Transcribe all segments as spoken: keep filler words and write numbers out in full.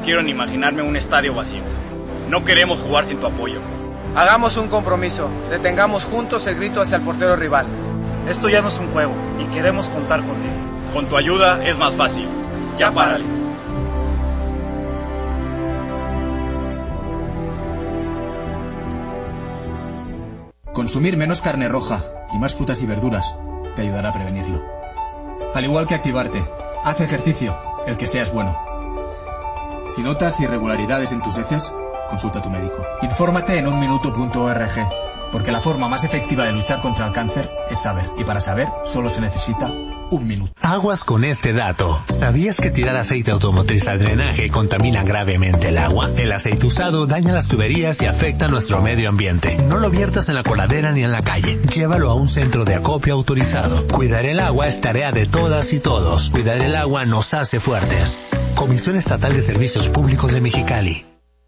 quiero ni imaginarme un estadio vacío. No queremos jugar sin tu apoyo. Hagamos un compromiso. Detengamos juntos el grito hacia el portero rival. Esto ya no es un juego y queremos contar contigo. Con tu ayuda es más fácil. Ya párale. Consumir menos carne roja y más frutas y verduras te ayudará a prevenirlo. Al igual que activarte, haz ejercicio, el que sea es bueno. Si notas irregularidades en tus heces, consulta a tu médico. Infórmate en un minuto punto org, porque la forma más efectiva de luchar contra el cáncer es saber, y para saber solo se necesita un minuto. Aguas con este dato. ¿Sabías que tirar aceite automotriz al drenaje contamina gravemente el agua? El aceite usado daña las tuberías y afecta a nuestro medio ambiente. No lo viertas en la coladera ni en la calle. Llévalo a un centro de acopio autorizado. Cuidar el agua es tarea de todas y todos. Cuidar el agua nos hace fuertes. Comisión Estatal de Servicios Públicos de Mexicali.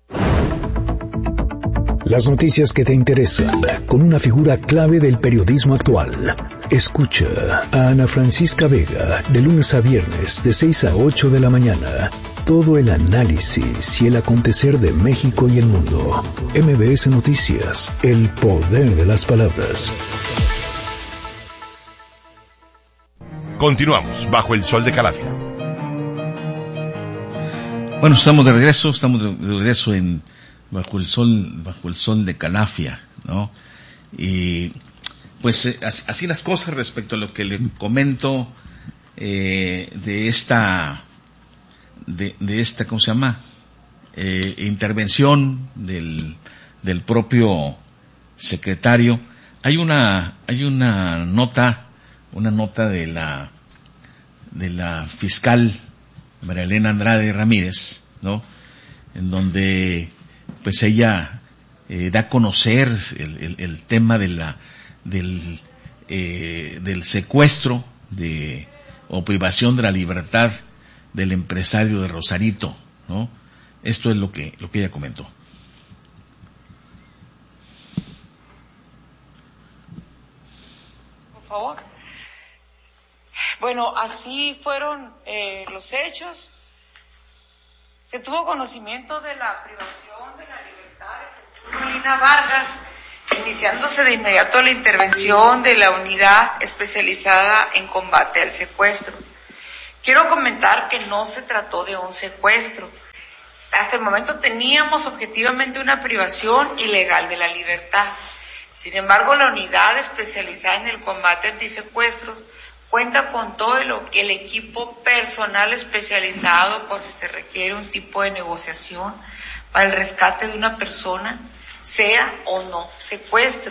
Las noticias que te interesan, con una figura clave del periodismo actual. Escucha a Ana Francisca Vega, de lunes a viernes, de seis a ocho de la mañana. Todo el análisis y el acontecer de México y el mundo. M B S Noticias, el poder de las palabras. Continuamos bajo el sol de Calafia. Bueno, estamos de regreso, estamos de regreso en bajo el sol, bajo el sol de Calafia, ¿no? Y pues eh, así, así las cosas respecto a lo que le comento eh, de esta, de, de esta, ¿cómo se llama? Eh, intervención del, del propio secretario. Hay una, hay una nota, una nota de la, de la fiscal María Elena Andrade Ramírez, ¿no? En donde pues ella eh, da a conocer el, el, el tema de la del eh, del secuestro de o privación de la libertad del empresario de Rosarito, ¿no? Esto es lo que lo que ella comentó. Por favor. Bueno, así fueron eh, los hechos. Se tuvo conocimiento de la privación de la libertad de Jesús Molina Vargas, iniciándose de inmediato la intervención de la unidad especializada en combate al secuestro. Quiero comentar que no se trató de un secuestro. Hasta el momento teníamos objetivamente una privación ilegal de la libertad. Sin embargo, la unidad especializada en el combate antisecuestros cuenta con todo el, el equipo personal especializado por si se requiere un tipo de negociación para el rescate de una persona, sea o no secuestro.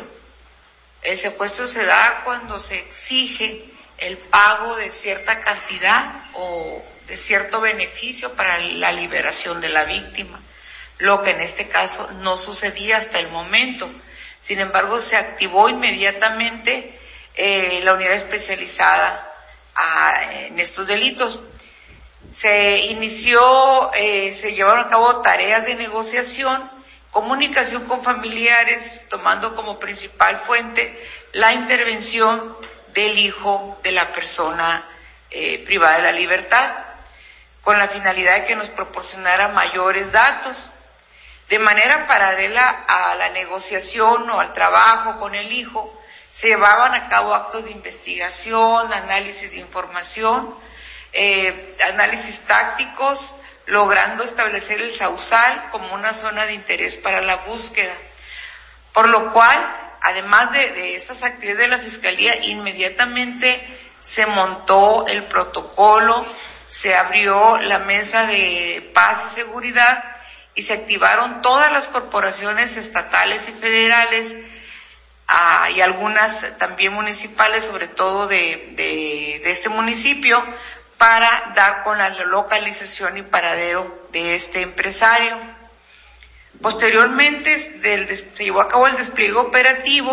El secuestro se da cuando se exige el pago de cierta cantidad o de cierto beneficio para la liberación de la víctima, lo que en este caso no sucedía hasta el momento. Sin embargo, se activó inmediatamente Eh, la unidad especializada a, en estos delitos. Se inició, eh, se llevaron a cabo tareas de negociación, comunicación con familiares, tomando como principal fuente la intervención del hijo de la persona eh, privada de la libertad, con la finalidad de que nos proporcionara mayores datos. De manera paralela a la negociación o al trabajo con el hijo, se llevaban a cabo actos de investigación, análisis de información, eh, análisis tácticos, logrando establecer el Sausal como una zona de interés para la búsqueda. Por lo cual, además de, de estas actividades de la Fiscalía, inmediatamente se montó el protocolo, se abrió la mesa de paz y seguridad y se activaron todas las corporaciones estatales y federales, Ah, y algunas también municipales, sobre todo de, de, de este municipio, para dar con la localización y paradero de este empresario. Posteriormente del, se llevó a cabo el despliegue operativo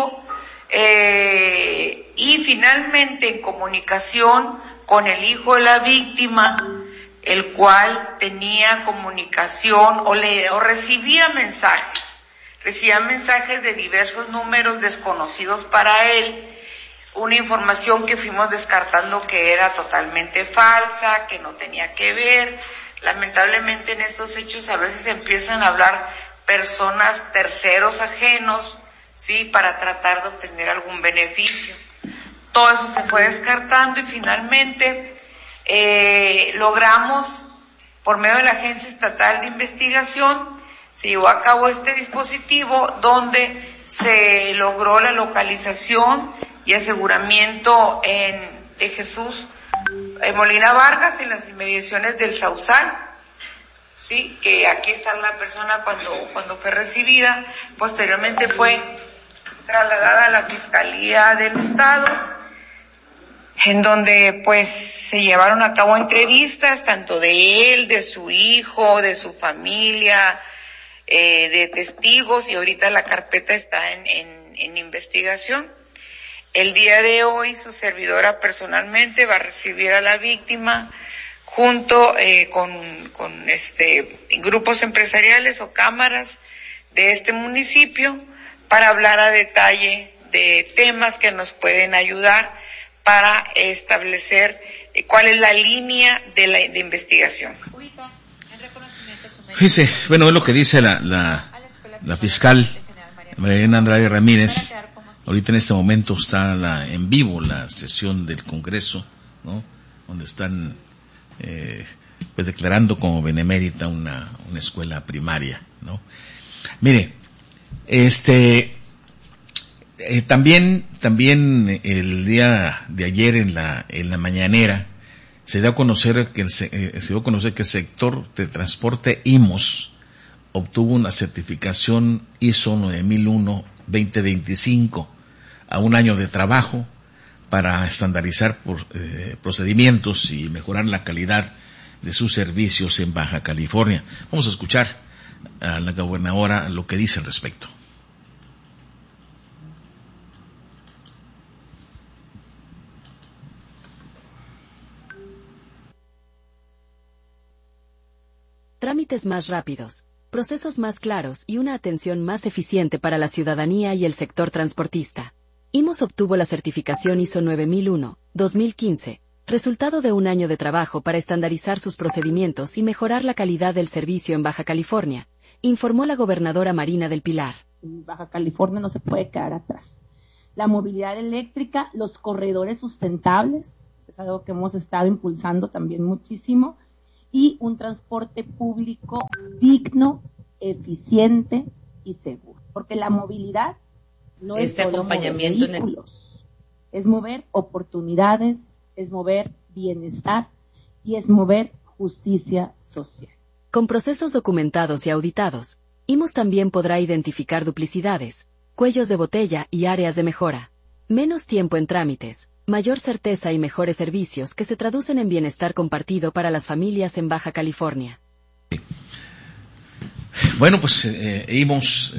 eh, y finalmente en comunicación con el hijo de la víctima, el cual tenía comunicación o, le, o recibía mensajes. Recibía mensajes de diversos números desconocidos para él, una información que fuimos descartando que era totalmente falsa, que no tenía que ver, lamentablemente en estos hechos a veces empiezan a hablar personas, terceros ajenos, sí, para tratar de obtener algún beneficio. Todo eso se fue descartando y finalmente eh, logramos, por medio de la Agencia Estatal de Investigación, se llevó a cabo este dispositivo donde se logró la localización y aseguramiento en, de Jesús en Molina Vargas, en las inmediaciones del Sausal, sí, que aquí está la persona cuando, cuando fue recibida. Posteriormente fue trasladada a la Fiscalía del Estado, en donde pues se llevaron a cabo entrevistas tanto de él, de su hijo, de su familia, eh, de testigos, y ahorita la carpeta está en, en, en investigación. El día de hoy su servidora personalmente va a recibir a la víctima junto eh, con, con este grupos empresariales o cámaras de este municipio para hablar a detalle de temas que nos pueden ayudar para establecer cuál es la línea de la de investigación. Fíjese, bueno, es lo que dice la, la, la fiscal Mariana Andrade Ramírez. Ahorita en este momento está la, en vivo la sesión del Congreso, ¿no? Donde están eh, pues declarando como benemérita una, una escuela primaria, ¿no? Mire, este eh, también también el día de ayer en la en la mañanera se dio a conocer que el, eh, se dio a conocer que el sector de transporte I M O S obtuvo una certificación I S O nueve mil uno veinte veinticinco a un año de trabajo para estandarizar por, eh, procedimientos y mejorar la calidad de sus servicios en Baja California. Vamos a escuchar a la gobernadora lo que dice al respecto. Trámites más rápidos, procesos más claros y una atención más eficiente para la ciudadanía y el sector transportista. I M O S obtuvo la certificación I S O nueve mil uno dos mil quince, resultado de un año de trabajo para estandarizar sus procedimientos y mejorar la calidad del servicio en Baja California, informó la gobernadora Marina del Pilar. Baja California no se puede quedar atrás. La movilidad eléctrica, los corredores sustentables, es algo que hemos estado impulsando también muchísimo, y un transporte público digno, eficiente y seguro. Porque la movilidad no este es solo acompañamiento mover vehículos, en el... es mover oportunidades, es mover bienestar y es mover justicia social. Con procesos documentados y auditados, I M O S también podrá identificar duplicidades, cuellos de botella y áreas de mejora. Menos tiempo en trámites, mayor certeza y mejores servicios que se traducen en bienestar compartido para las familias en Baja California. Bueno, pues eh, I M O S